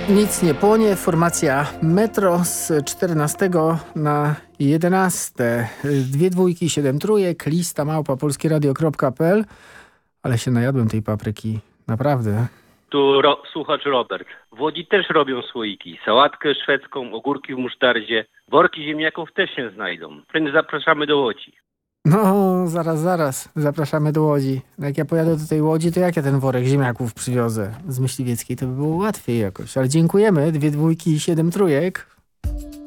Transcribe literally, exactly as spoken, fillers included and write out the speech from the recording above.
Nic nie płonie. Formacja Metro z czternastego na jedenaste. Dwie dwójki, siedem trójek. Lista małpa polskieradio kropka pe el. Ale się najadłem tej papryki. Naprawdę. Tu ro- słuchacz Robert. W Łodzi też robią słoiki. Sałatkę szwedzką, ogórki w musztardzie. Worki ziemniaków też się znajdą. Więc zapraszamy do Łodzi. No, zaraz, zaraz. Zapraszamy do Łodzi. Jak ja pojadę do tej Łodzi, to jak ja ten worek ziemniaków przywiozę z Myśliwieckiej? To by było łatwiej jakoś. Ale dziękujemy. Dwie dwójki i siedem trójek.